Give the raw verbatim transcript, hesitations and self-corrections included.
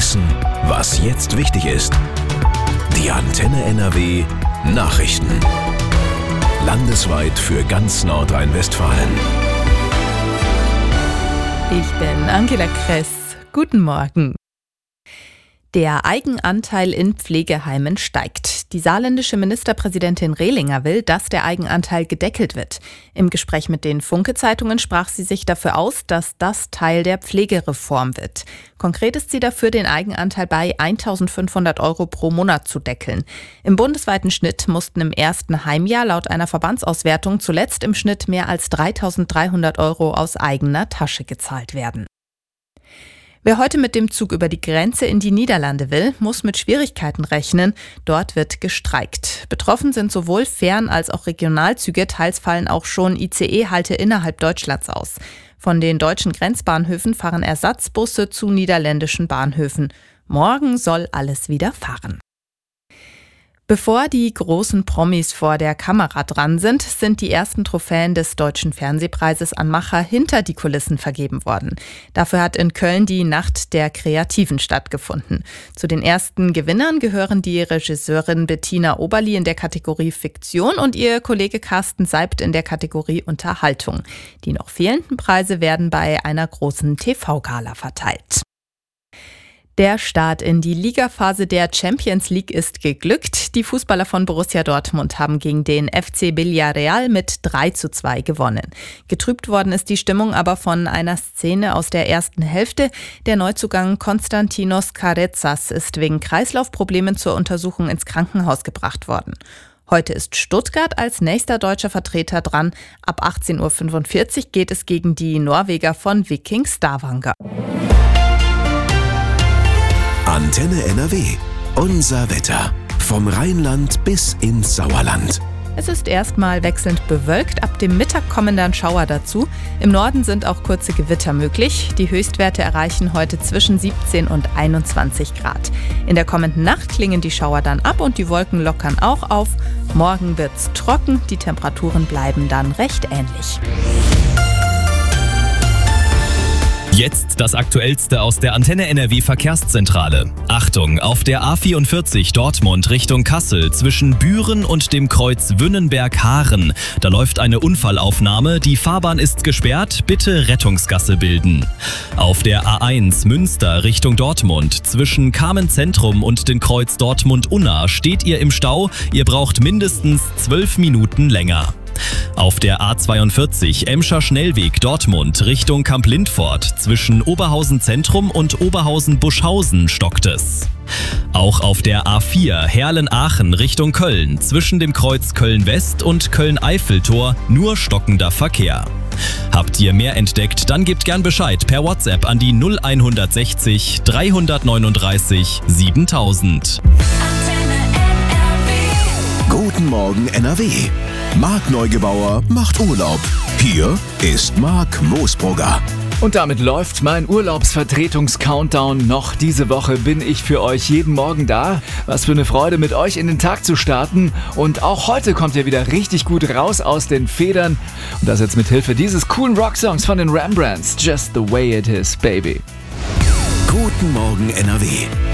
wissen, was jetzt wichtig ist. Die Antenne N R W Nachrichten. Landesweit für ganz Nordrhein-Westfalen. Ich bin Angela Kress. Guten Morgen. Der Eigenanteil in Pflegeheimen steigt. Die saarländische Ministerpräsidentin Rehlinger will, dass der Eigenanteil gedeckelt wird. Im Gespräch mit den Funke-Zeitungen sprach sie sich dafür aus, dass das Teil der Pflegereform wird. Konkret ist sie dafür, den Eigenanteil bei eintausendfünfhundert Euro pro Monat zu deckeln. Im bundesweiten Schnitt mussten im ersten Heimjahr laut einer Verbandsauswertung zuletzt im Schnitt mehr als dreitausenddreihundert Euro aus eigener Tasche gezahlt werden. Wer heute mit dem Zug über die Grenze in die Niederlande will, muss mit Schwierigkeiten rechnen. Dort wird gestreikt. Betroffen sind sowohl Fern- als auch Regionalzüge. Teils fallen auch schon I C E-Halte innerhalb Deutschlands aus. Von den deutschen Grenzbahnhöfen fahren Ersatzbusse zu niederländischen Bahnhöfen. Morgen soll alles wieder fahren. Bevor die großen Promis vor der Kamera dran sind, sind die ersten Trophäen des Deutschen Fernsehpreises an Macher hinter die Kulissen vergeben worden. Dafür hat in Köln die Nacht der Kreativen stattgefunden. Zu den ersten Gewinnern gehören die Regisseurin Bettina Oberli in der Kategorie Fiktion und ihr Kollege Carsten Seibt in der Kategorie Unterhaltung. Die noch fehlenden Preise werden bei einer großen T V-Gala verteilt. Der Start in die Ligaphase der Champions League ist geglückt. Die Fußballer von Borussia Dortmund haben gegen den F C Villarreal mit drei zu zwei gewonnen. Getrübt worden ist die Stimmung aber von einer Szene aus der ersten Hälfte. Der Neuzugang Konstantinos Carezas ist wegen Kreislaufproblemen zur Untersuchung ins Krankenhaus gebracht worden. Heute ist Stuttgart als nächster deutscher Vertreter dran. Ab achtzehn Uhr fünfundvierzig geht es gegen die Norweger von Viking Stavanger. Antenne N R W. Unser Wetter. Vom Rheinland bis ins Sauerland. Es ist erstmal wechselnd bewölkt, ab dem Mittag kommen dann Schauer dazu. Im Norden sind auch kurze Gewitter möglich. Die Höchstwerte erreichen heute zwischen siebzehn und einundzwanzig Grad. In der kommenden Nacht klingen die Schauer dann ab und die Wolken lockern auch auf. Morgen wird's trocken, die Temperaturen bleiben dann recht ähnlich. Jetzt das Aktuellste aus der Antenne N R W Verkehrszentrale. Achtung, auf der A vierundvierzig Dortmund Richtung Kassel zwischen Büren und dem Kreuz Wünnenberg-Haaren. Da läuft eine Unfallaufnahme, die Fahrbahn ist gesperrt, bitte Rettungsgasse bilden. Auf der A eins Münster Richtung Dortmund zwischen Kamen-Zentrum und dem Kreuz Dortmund-Unna steht ihr im Stau, ihr braucht mindestens zwölf Minuten länger. Auf der A zweiundvierzig Emscher Schnellweg Dortmund Richtung Kamp-Lindfort zwischen Oberhausen Zentrum und Oberhausen Buschhausen stockt es. Auch auf der A vier Herlen-Aachen Richtung Köln zwischen dem Kreuz Köln-West und Köln-Eiffeltor nur stockender Verkehr. Habt ihr mehr entdeckt, dann gebt gern Bescheid per WhatsApp an die null sechs null drei neun drei siebentausend. Guten Morgen N R W. Marc Neugebauer macht Urlaub. Hier ist Marc Moosbrugger. Und damit läuft mein Urlaubsvertretungs-Countdown. Noch diese Woche bin ich für euch jeden Morgen da. Was für eine Freude, mit euch in den Tag zu starten. Und auch heute kommt ihr wieder richtig gut raus aus den Federn. Und das jetzt mit Hilfe dieses coolen Rocksongs von den Rembrandts. Just the way it is, baby. Guten Morgen N R W.